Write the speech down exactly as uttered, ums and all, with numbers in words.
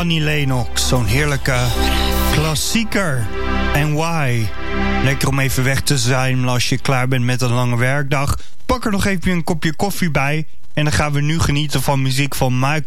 Annie Lennox. Zo'n heerlijke klassieker. En why? Lekker om even weg te zijn als je klaar bent met een lange werkdag. Pak er nog even een kopje koffie bij. En dan gaan we nu genieten van muziek van Michael